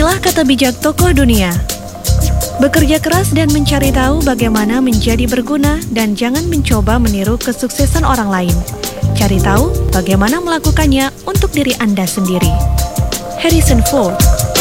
Inilah kata bijak tokoh dunia. Bekerja keras dan mencari tahu bagaimana menjadi berguna dan jangan mencoba meniru kesuksesan orang lain. Cari tahu bagaimana melakukannya untuk diri Anda sendiri. Harrison Ford.